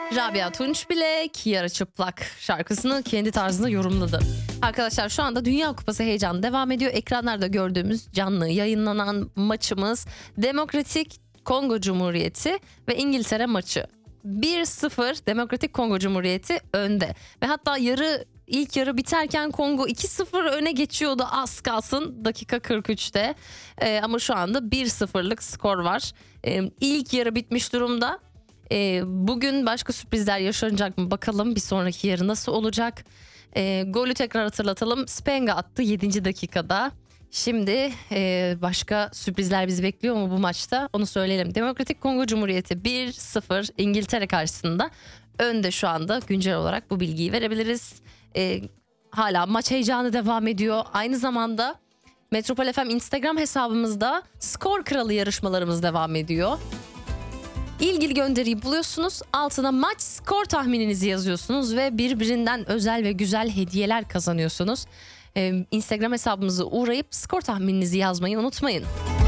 Rabia Tunçbilek Yarı Çıplak şarkısını kendi tarzında yorumladı. Arkadaşlar şu anda Dünya Kupası heyecanı devam ediyor. Ekranlarda gördüğümüz canlı yayınlanan maçımız Demokratik Kongo Cumhuriyeti ve İngiltere maçı. 1-0 Demokratik Kongo Cumhuriyeti önde. Ve hatta ilk yarı biterken Kongo 2-0 öne geçiyordu az kalsın dakika 43'te. Ama şu anda 1-0'lık skor var. İlk yarı bitmiş durumda. Bugün başka sürprizler yaşanacak mı bakalım, bir sonraki yarı nasıl olacak. Golü tekrar hatırlatalım, Spenga attı 7. dakikada. Şimdi başka sürprizler bizi bekliyor mu bu maçta, onu söyleyelim. Demokratik Kongo Cumhuriyeti 1-0 İngiltere karşısında önde şu anda, güncel olarak bu bilgiyi verebiliriz. Hala maç heyecanı devam ediyor. Aynı zamanda Metropol FM Instagram hesabımızda skor kralı yarışmalarımız devam ediyor. İlgili gönderiyi buluyorsunuz, altına maç skor tahmininizi yazıyorsunuz ve birbirinden özel ve güzel hediyeler kazanıyorsunuz. Instagram hesabımıza uğrayıp skor tahmininizi yazmayı unutmayın.